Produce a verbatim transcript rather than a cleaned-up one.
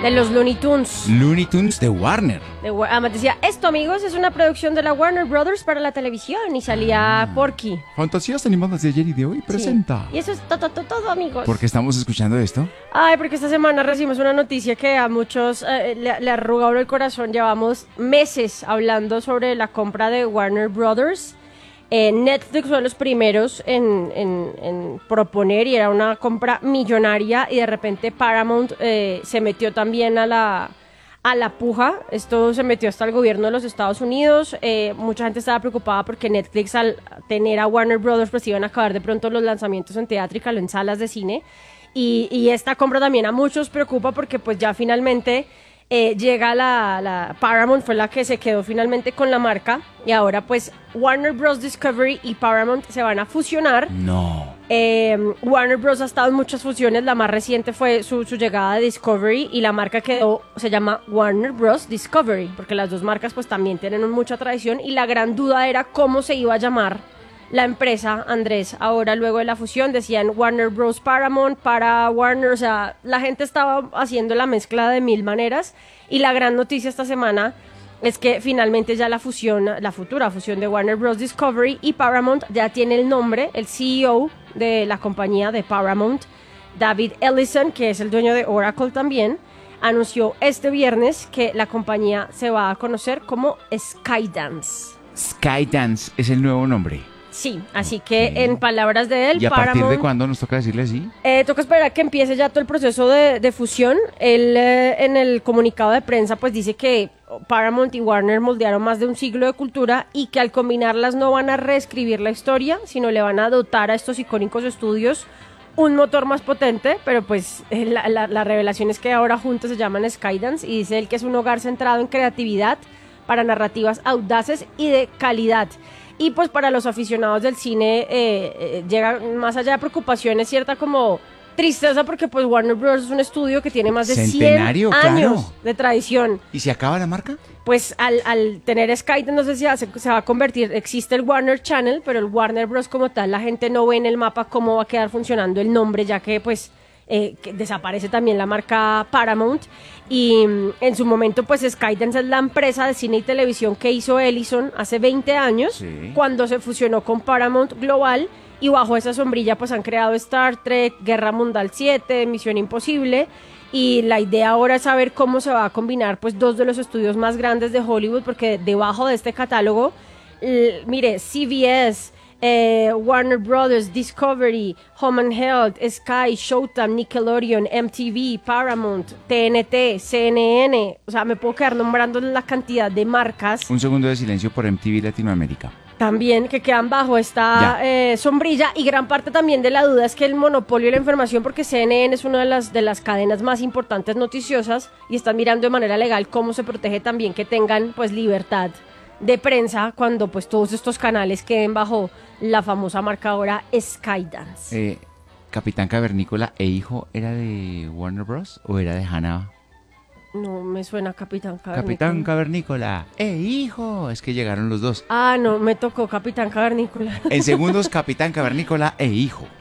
En los Looney Tunes. Looney Tunes de Warner. De, además decía, esto amigos es una producción de la Warner Brothers para la televisión. Y salía ah, Porky. Fantasías animadas de ayer y de hoy presenta. Sí. Y eso es todo, todo, todo amigos. ¿Por qué estamos escuchando esto? Ay, porque esta semana recibimos una noticia que a muchos eh, le, le arruga el corazón. Llevamos meses hablando sobre la compra de Warner Brothers. Eh, Netflix fue de los primeros en, en, en proponer y era una compra millonaria y de repente Paramount eh, se metió también a la, a la puja. Esto se metió hasta el gobierno de los Estados Unidos. Eh, mucha gente estaba preocupada porque Netflix al tener a Warner Brothers pues iban a acabar de pronto los lanzamientos en teatral o en salas de cine y, y esta compra también a muchos preocupa porque pues ya finalmente... Eh, llega la, la Paramount, fue la que se quedó finalmente con la marca y ahora pues Warner Bros. Discovery y Paramount se van a fusionar. No. Eh, Warner Bros. Ha estado en muchas fusiones, la más reciente fue su, su llegada de Discovery y la marca quedó, se llama Warner Bros. Discovery, porque las dos marcas pues también tienen mucha tradición y la gran duda era cómo se iba a llamar la empresa, Andrés. Ahora luego de la fusión decían Warner Bros. Paramount para Warner, o sea, la gente estaba haciendo la mezcla de mil maneras y la gran noticia esta semana es que finalmente ya la fusión, la futura fusión de Warner Bros. Discovery y Paramount ya tiene el nombre, el C E O de la compañía de Paramount, David Ellison, que es el dueño de Oracle también, anunció este viernes que la compañía se va a conocer como Skydance. Skydance es el nuevo nombre. Sí, así que en palabras de él, ¿y a Paramount, partir de cuándo nos toca decirle así? Eh, toca esperar a que empiece ya todo el proceso de, de fusión. Él eh, en el comunicado de prensa pues dice que Paramount y Warner moldearon más de un siglo de cultura y que al combinarlas no van a reescribir la historia, sino le van a dotar a estos icónicos estudios un motor más potente, pero pues eh, la, la, la revelación es que ahora juntos se llaman Skydance y dice él que es un hogar centrado en creatividad para narrativas audaces y de calidad. Y pues para los aficionados del cine eh, eh, llega más allá de preocupaciones, cierta como tristeza porque pues Warner Bros. Es un estudio que tiene más de Centenario, cien años claro. de tradición. ¿Y se acaba la marca? Pues al, al tener Skydance no sé si se, se va a convertir, existe el Warner Channel, pero el Warner Bros. Como tal la gente no ve en el mapa cómo va a quedar funcionando el nombre, ya que pues eh, que desaparece también la marca Paramount. Y en su momento pues Skydance es la empresa de cine y televisión que hizo Ellison hace veinte años, sí, cuando se fusionó con Paramount Global y bajo esa sombrilla pues han creado Star Trek, Guerra Mundial siete, Misión Imposible y la idea ahora es saber cómo se va a combinar pues dos de los estudios más grandes de Hollywood porque debajo de este catálogo, l- mire, C B S, Eh, Warner Brothers, Discovery, Home and Health, Sky, Showtime, Nickelodeon, M T V, Paramount, T N T, C N N, o sea, me puedo quedar nombrando la cantidad de marcas. Un segundo de silencio por M T V Latinoamérica. También que quedan bajo esta eh, sombrilla y gran parte también de la duda es que el monopolio de la información, porque C N N es una de las, de las cadenas más importantes noticiosas y están mirando de manera legal cómo se protege también que tengan pues libertad de prensa cuando pues todos estos canales queden bajo la famosa marca ahora Skydance. Eh, ¿Capitán Cavernícola e hijo era de Warner Bros. ¿O era de Hanna? No me suena Capitán Cavernícola. Capitán Cavernícola e hijo. Es que llegaron los dos. Ah, no, me tocó Capitán Cavernícola. En segundos, Capitán Cavernícola e hijo.